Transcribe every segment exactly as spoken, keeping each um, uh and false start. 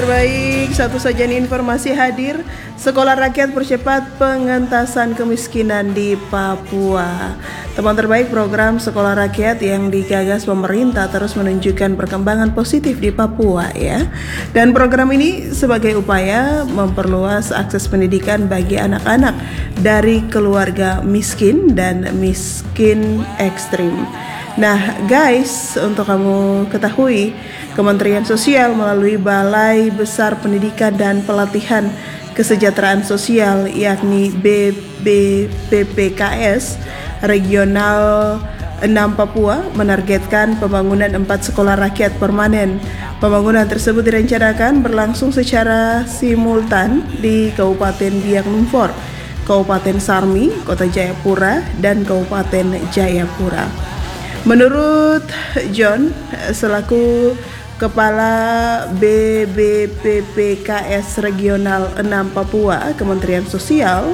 Baik, satu saja nih informasi hadir. Sekolah Rakyat percepat pengentasan kemiskinan di Papua. Teman terbaik program Sekolah Rakyat yang digagas pemerintah terus menunjukkan perkembangan positif di Papua ya. Dan program ini sebagai upaya memperluas akses pendidikan bagi anak-anak dari keluarga miskin dan miskin ekstrim. Nah guys, untuk kamu ketahui, Kementerian Sosial melalui Balai Besar Pendidikan dan Pelatihan Kesejahteraan Sosial yakni B B P P K S Regional enam Papua menargetkan pembangunan empat sekolah rakyat permanen. Pembangunan tersebut direncanakan berlangsung secara simultan di Kabupaten Biak Numfor, Kabupaten Sarmi, Kota Jayapura, dan Kabupaten Jayapura. Menurut John, selaku Kepala B B P P K S Regional enam Papua, Kementerian Sosial,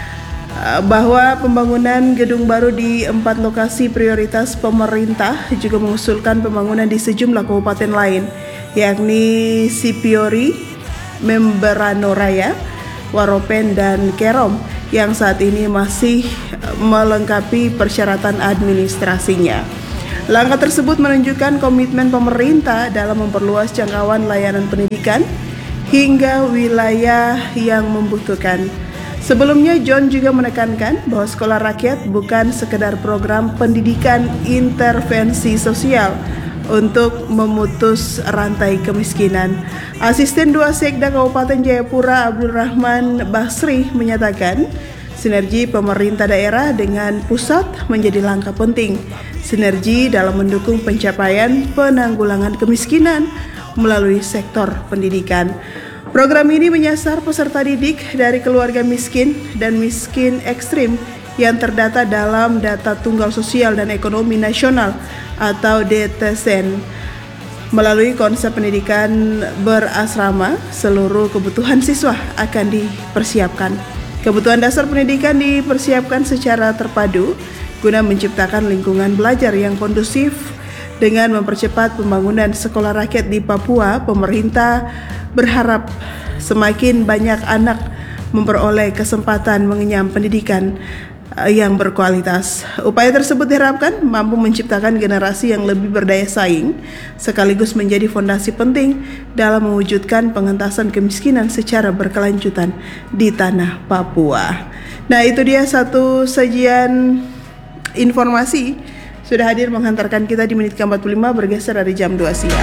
bahwa pembangunan gedung baru di empat lokasi prioritas pemerintah juga mengusulkan pembangunan di sejumlah kabupaten lain, yakni Sipiori, Memberano Raya, Waropen, dan Kerom, yang saat ini masih melengkapi persyaratan administrasinya. Langkah tersebut menunjukkan komitmen pemerintah dalam memperluas jangkauan layanan pendidikan hingga wilayah yang membutuhkan. Sebelumnya, John juga menekankan bahwa sekolah rakyat bukan sekedar program pendidikan intervensi sosial untuk memutus rantai kemiskinan. Asisten Dua Sekda Kabupaten Jayapura Abdul Rahman Basri menyatakan, sinergi pemerintah daerah dengan pusat menjadi langkah penting. Sinergi dalam mendukung pencapaian penanggulangan kemiskinan melalui sektor pendidikan. Program ini menyasar peserta didik dari keluarga miskin dan miskin ekstrim yang terdata dalam Data Tunggal Sosial dan Ekonomi Nasional atau D T S E N. Melalui konsep pendidikan berasrama, seluruh kebutuhan siswa akan dipersiapkan. Kebutuhan dasar pendidikan dipersiapkan secara terpadu guna menciptakan lingkungan belajar yang kondusif. Dengan mempercepat pembangunan sekolah rakyat di Papua, pemerintah berharap semakin banyak anak memperoleh kesempatan mengenyam pendidikan yang berkualitas. Upaya tersebut diharapkan mampu menciptakan generasi yang lebih berdaya saing, sekaligus menjadi fondasi penting dalam mewujudkan pengentasan kemiskinan secara berkelanjutan di tanah Papua. Nah, itu dia satu sajian informasi sudah hadir menghantarkan kita di menit ke empat puluh lima bergeser dari jam dua siang.